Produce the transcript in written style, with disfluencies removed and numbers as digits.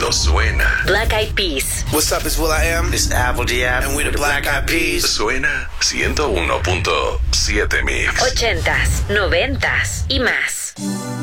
cuando suena. Black Eyed Peas. What's up, it's will.i.am. It's Apple Jam. And we're the Black Eyed Peas. Suena 101.7 Mix. 80s, 90s y más.